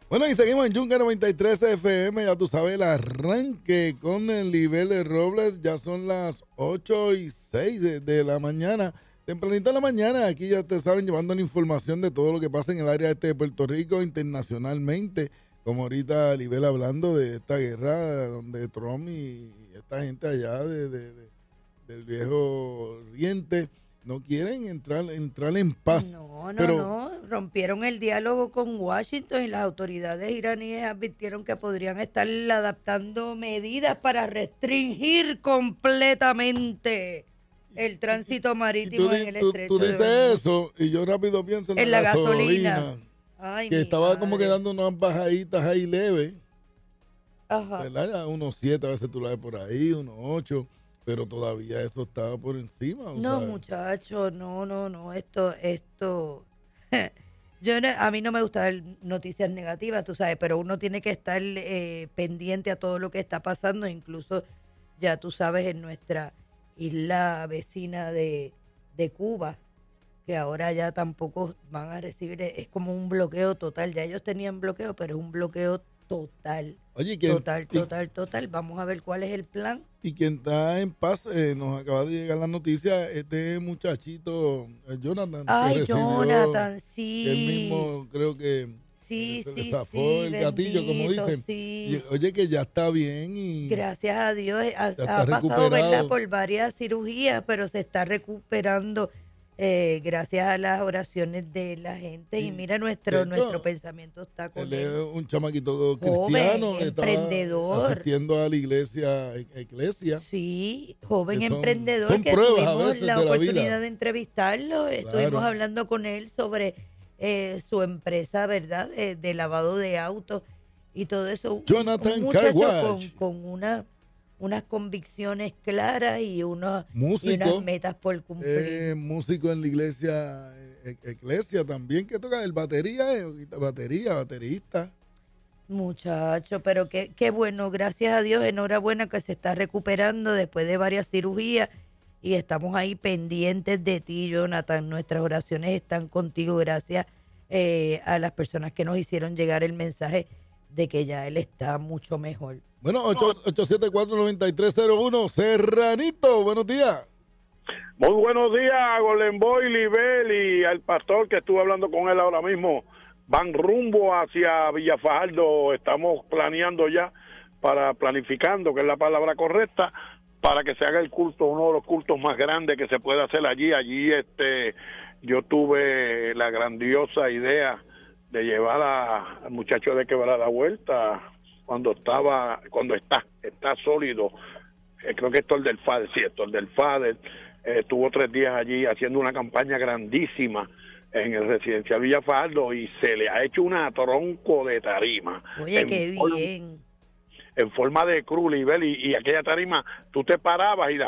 Bueno, y seguimos en Yunga 93 FM, ya tú sabes, el arranque con el nivel Robles, ya son las 8:06 de la mañana, tempranito de la mañana, aquí ya te saben, llevando la información de todo lo que pasa en el área este de Puerto Rico, internacionalmente, como ahorita Libel hablando de esta guerra donde Trump y esta gente allá del viejo Oriente no quieren entrar en paz. No, rompieron el diálogo con Washington y las autoridades iraníes advirtieron que podrían estar adaptando medidas para restringir completamente el tránsito marítimo en el estrecho tú de dices Hormuz. eso y yo rápido pienso En la gasolina. Ay, que estaba madre. como que dando unas bajaditas ahí leves, Ajá. ¿verdad? Unos 7 a veces tú la ves por ahí, unos 8, pero todavía eso estaba por encima. No, ¿sabes? muchachos, no, esto, a mí no me gusta dar noticias negativas, tú sabes, pero uno tiene que estar pendiente a todo lo que está pasando, incluso ya tú sabes en nuestra isla vecina de Cuba, que ahora ya tampoco van a recibir, es como un bloqueo total, ya ellos tenían bloqueo, pero es un bloqueo total. Oye, Total. Vamos a ver cuál es el plan. Y quien está en paz, nos acaba de llegar la noticia, este muchachito, Jonathan. Ay, Jonathan, sí. Él mismo creo que Sí, se le sí, zafó el gatillo, como bendito, dicen. sí. Y, oye, que ya está bien y Gracias a Dios, ha está pasado, recuperado. ¿verdad?, por varias cirugías, pero se está recuperando gracias a las oraciones de la gente. Y mira, nuestro pensamiento está con él es él. un chamaquito Joven, cristiano, emprendedor. estaba asistiendo a la iglesia. Sí, joven Que son emprendedor, que pruebas a tuvimos veces la de la oportunidad vida. de entrevistarlo. Estuvimos hablando con él sobre su empresa, ¿verdad?, de lavado de autos y todo eso. Jonathan un muchacho Carwash. con unas convicciones claras y unas metas por cumplir. Músico en la iglesia también, que toca el baterista. Muchacho, pero qué bueno, gracias a Dios, enhorabuena que se está recuperando después de varias cirugías y estamos ahí pendientes de ti, Jonathan. Nuestras oraciones están contigo, gracias a las personas que nos hicieron llegar el mensaje de que ya él está mucho mejor. Bueno, 874-9301, Serranito, buenos días. Muy buenos días, Golden Boy, Libel y al pastor que estuve hablando con él ahora mismo. Van rumbo hacia Villa Fajardo, estamos planeando ya, planificando, que es la palabra correcta, para que se haga el culto, uno de los cultos más grandes que se puede hacer allí. Allí yo tuve la grandiosa idea de llevar al muchacho de Quebrada Vuelta cuando está sólido. Creo que esto es el del Fader, sí, esto es el del Fader. Estuvo 3 días allí haciendo una campaña grandísima en el residencial Villa Fajardo y se le ha hecho una tronco de tarima. Oye, qué bien. En forma de cruz, Libel, y aquella tarima, tú te parabas y